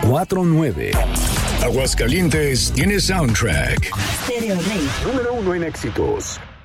49. Aguascalientes tiene soundtrack. Stereo Rey. Número 1 en éxitos.